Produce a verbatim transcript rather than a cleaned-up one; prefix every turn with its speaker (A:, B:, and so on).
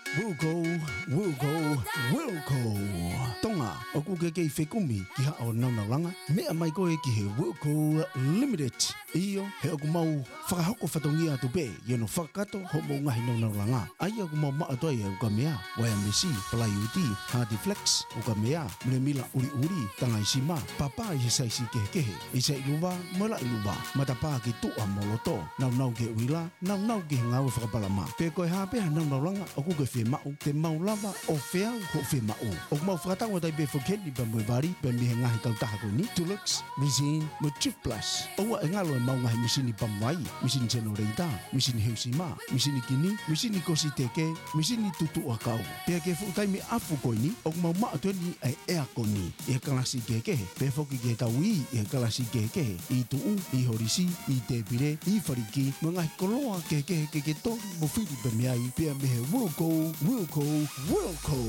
A: Wilco, Wilco, Wilco. Tonga, o ku ke ke whekumi ki ha o naunaranga. Mea mai koe ki he Wilco Limited. Iyo, he o ku mau whakahoko whatongia atu pe, i ano whakato ho mo ngahi naunaranga. Ai o ku mau maa toa i au ka mea, wai amesi, palai uti, Hardy Flex, o ka mea, mle mila uri uri, tanga isima, papa i he saisi kehe kehe, i sa iluwa, mala iluwa, matapa ki tua moloto, nau nau ke uila, nau nau ke ngau whakapalama. Pe koe hape ha naunaranga, o ku ke whe mau, te mau lava o whea ho whe mau. O ku mau whakatau tai pe whakeni pa mwe bari, pe mihe ngahi tau taha koni, Dulux, Rizine, mo Chief Plus. O wa e ngalo e mau ngahi misini pamwai, misini Generator, misini Heusima, misini Kini, misini Kosi Teke, misini Tutu Akau. Pe ke whukai mi afu koini, o ku mau maa tueni ai ea koni. E kalasi kekehe, pe whoki ke tau i, e kalasi kekehe, i tuu, i horisi, i te pire, i whariki, mo ngahi koloa kekehe keke toru mo whiri pe meai, pe mihe Wilco, Wilco, Wilco.